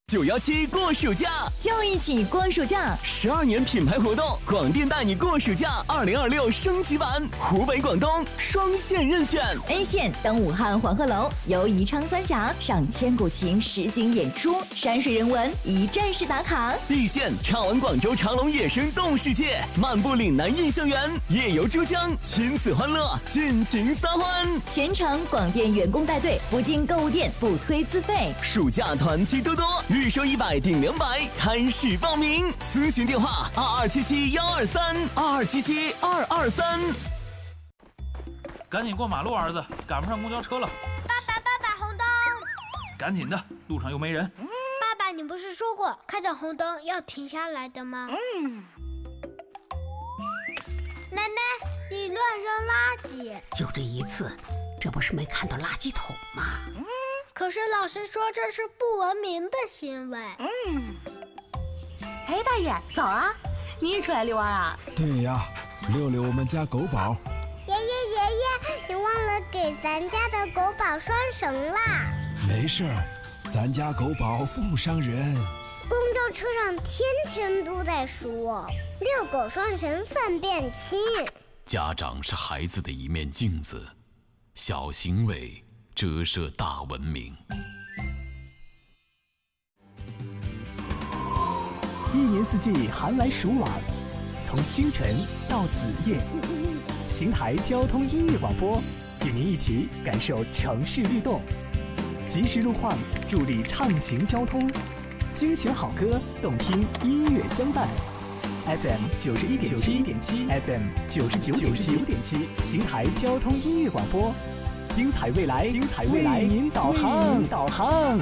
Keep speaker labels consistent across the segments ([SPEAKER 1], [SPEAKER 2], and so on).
[SPEAKER 1] 917过暑假，
[SPEAKER 2] 就一起过暑假
[SPEAKER 1] ！12年品牌活动，广电带你过暑假2026升级版，湖北、广东双线任选。
[SPEAKER 2] A 线登武汉黄鹤楼，游宜昌三峡，赏千古情实景演出，山水人文一站式打卡。
[SPEAKER 1] B 线畅玩广州长隆野生动物世界，漫步岭南印象园，夜游珠江，亲子欢乐，尽情撒欢。
[SPEAKER 2] 全程广电员工带队，不进购物店，不推资费。
[SPEAKER 1] 暑假团期多多，预收100顶200，开始报名。咨询电话2277-123，2277-223。
[SPEAKER 3] 赶紧过马路，儿子，赶不上公交车了。
[SPEAKER 4] 爸爸，红灯！
[SPEAKER 3] 赶紧的，路上又没人。
[SPEAKER 4] 爸爸，你不是说过看到红灯要停下来的吗？奶奶，你乱扔垃圾！
[SPEAKER 5] 就这一次，这不是没看到垃圾桶吗？
[SPEAKER 4] 可是老师说这是不文明的行为。
[SPEAKER 5] 哎，大爷，早啊！你也出来遛弯啊？
[SPEAKER 6] 对呀，遛遛我们家狗宝。
[SPEAKER 4] 爷爷，你忘了给咱家的狗宝拴绳啦。
[SPEAKER 6] 没事儿，咱家狗宝不伤人。
[SPEAKER 4] 公交车上天天都在说遛狗拴绳粪便轻。
[SPEAKER 7] 家长是孩子的一面镜子，小行为折射大文明。
[SPEAKER 8] 一年四季寒来暑往，从清晨到子夜，邢台交通音乐广播与您一起感受城市律动，及时路况助力畅行交通，精选好歌，动听音乐相伴。FM 91.7 FM 99.7，邢台交通音乐广播，精彩未来，为您导航。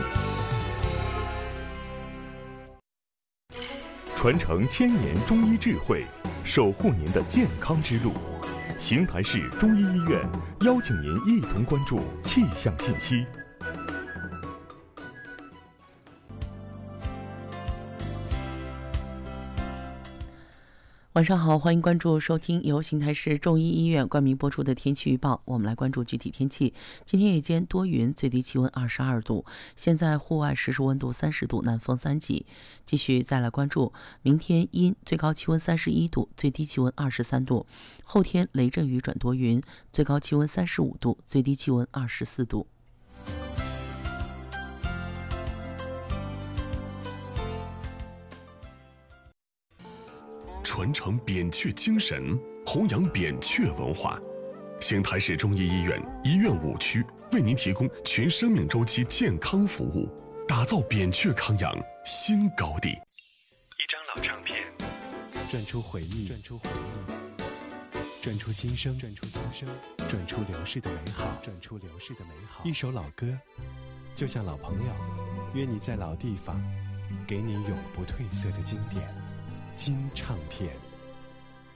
[SPEAKER 9] 传承千年中医智慧，守护您的健康之路。邢台市中医医院邀请您一同关注气象信息。
[SPEAKER 10] 晚上好，欢迎关注收听由邢台市中医医院冠名播出的天气预报。我们来关注具体天气。今天夜间多云，最低气温22度，现在户外实时温度30度，南风3级。继续再来关注明天阴，最高气温31度，最低气温23度。后天雷阵雨转多云，最高气温35度，最低气温24度。
[SPEAKER 11] 传承扁鹊精神，弘扬扁鹊文化。邢台市中医医院医院5区为您提供全生命周期健康服务，打造扁鹊康养新高地。
[SPEAKER 12] 一张老唱片，
[SPEAKER 13] 转出回忆，转出新生，转出流逝的美好，一首老歌，就像老朋友，约你在老地方，给你永不褪色的经典。金唱片。